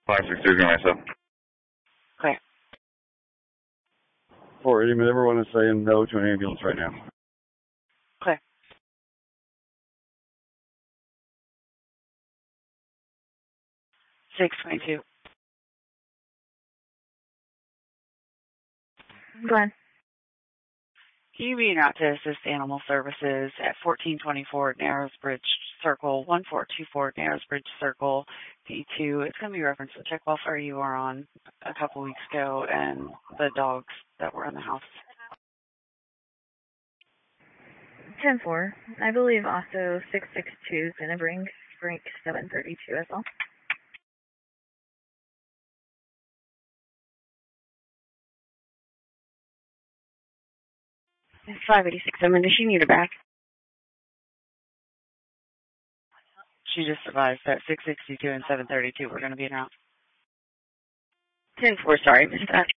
563 is going to myself. Okay. 480, everyone is saying no to an ambulance right now. Okay. $622. Go ahead. Can you be out to assist Animal Services at 1424 Narrows Bridge Circle, 1424 Narrows Bridge Circle, P2. It's going to be referenced to the check welfare you were on a couple weeks ago and the dogs that were in the house. 10-4. I believe also 662 is going to bring Frank 732 as well. It's 586. Does she need her back? She just survived that 662 and 732. We're going to be in route. 10-4, sorry, missed that.